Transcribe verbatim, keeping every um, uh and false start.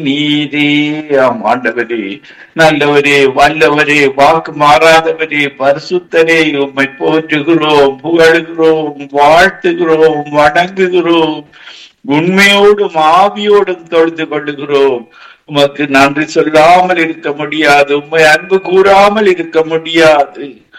நீரே ஆம் ஆண்டவரே, நல்லவரே, வல்லவரே, வாக்கு மாறாதவரே, பரிசுத்தரே, உம்மை போற்றுகிறோம், புகழுகிறோம், வாழ்த்துகிறோம், வணங்குகிறோம், உண்மையோடும் ஆவியோடும் தொழுது கொள்ளுகிறோம். உமக்கு நன்றி சொல்லாமல் இருக்க முடியாது, உம்மை அன்பு கூறாமல் இருக்க முடியாது.